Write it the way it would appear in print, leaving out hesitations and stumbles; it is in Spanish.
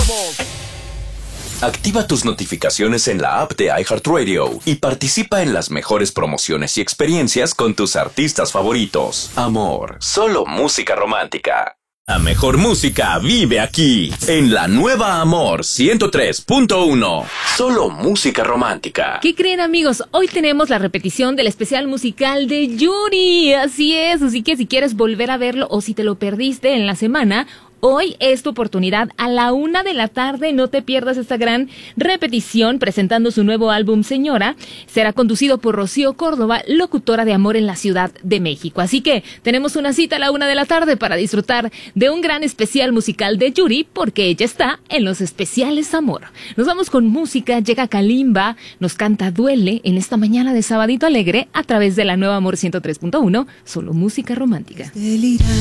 Activa tus notificaciones en la app de iHeartRadio y participa en las mejores promociones y experiencias con tus artistas favoritos. Amor, solo música romántica. La mejor música vive aquí, en la nueva Amor 103.1. Solo música romántica. ¿Qué creen, amigos? Hoy tenemos la repetición del especial musical de Yuri. Así es, así que si quieres volver a verlo o si te lo perdiste en la semana, hoy es tu oportunidad a la 1 de la tarde. No te pierdas esta gran repetición presentando su nuevo álbum Señora. Será conducido por Rocío Córdoba, locutora de Amor en la Ciudad de México. Así que tenemos una cita a la 1 de la tarde para disfrutar de un gran especial musical de Yuri, porque ella está en los especiales Amor. Nos vamos con música, llega Kalimba, nos canta Duele en esta mañana de Sabadito Alegre a través de la nueva Amor 103.1, solo música romántica.